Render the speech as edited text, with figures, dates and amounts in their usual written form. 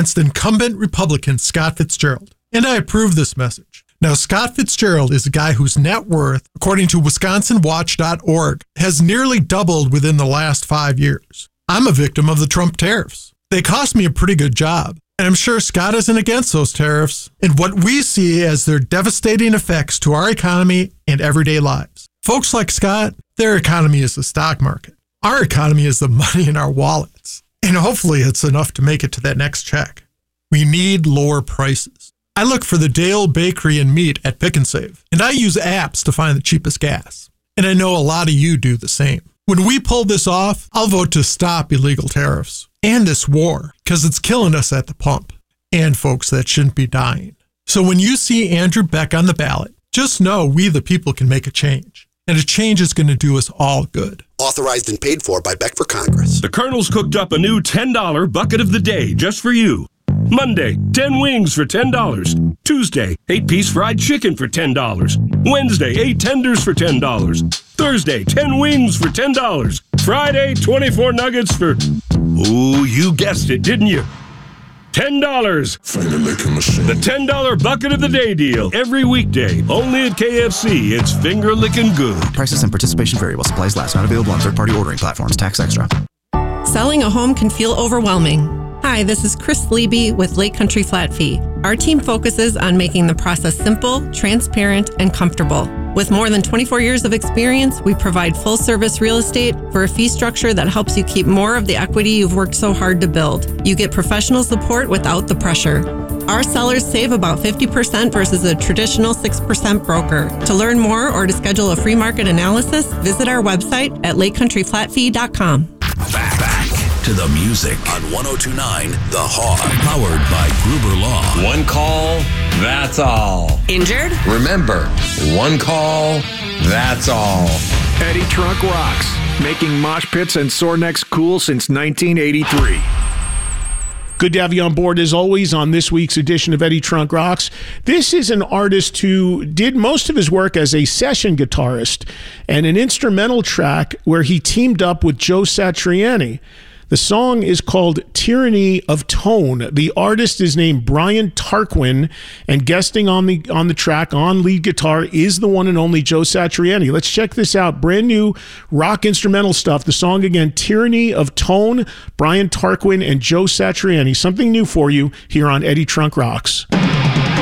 against incumbent Republican Scott Fitzgerald. And I approve this message. Now, Scott Fitzgerald is a guy whose net worth, according to WisconsinWatch.org, has nearly doubled within the last 5 years. I'm a victim of the Trump tariffs. They cost me a pretty good job. And I'm sure Scott isn't against those tariffs and what we see as their devastating effects to our economy and everyday lives. Folks like Scott, their economy is the stock market. Our economy is the money in our wallets. And hopefully it's enough to make it to that next check. We need lower prices. I look for the Dale Bakery and Meat at Pick and Save, and I use apps to find the cheapest gas. And I know a lot of you do the same. When we pull this off, I'll vote to stop illegal tariffs and this war, because it's killing us at the pump, and folks that shouldn't be dying. So when you see Andrew Beck on the ballot, just know we the people can make a change, and a change is going to do us all good. Authorized and paid for by Beck for Congress. The Colonel's cooked up a new $10 bucket of the day just for you. Monday, 10 wings for $10. Tuesday, 8-piece fried chicken for $10. Wednesday, 8 tenders for $10. Thursday, 10 wings for $10. Friday, 24 nuggets for... Ooh, you guessed it, didn't you? $10. Finger licking machine. The $10 bucket of the day deal. Every weekday, only at KFC. It's finger licking good. Prices and participation vary while supplies last. Not available on third-party ordering platforms. Tax extra. Selling a home can feel overwhelming. Hi, this is Chris Leby with Lake Country Flat Fee. Our team focuses on making the process simple, transparent, and comfortable. With more than 24 years of experience, we provide full-service real estate for a fee structure that helps you keep more of the equity you've worked so hard to build. You get professional support without the pressure. Our sellers save about 50% versus a traditional 6% broker. To learn more or to schedule a free market analysis, visit our website at lakecountryflatfee.com. Back to the music on 102.9 The Hog, powered by Gruber Law. One call, that's all. Injured? Remember, one call, that's all. Eddie Trunk rocks, making mosh pits and sore necks cool since 1983. Good to have you on board, as always, on this week's edition of Eddie Trunk Rocks. This is an artist who did most of his work as a session guitarist and an instrumental track where he teamed up with Joe Satriani. The song is called Tyranny of Tone. The artist is named Brian Tarquin, and guesting on the track on lead guitar is the one and only Joe Satriani. Let's check this out. Brand new rock instrumental stuff. The song again, Tyranny of Tone, Brian Tarquin and Joe Satriani. Something new for you here on Eddie Trunk Rocks.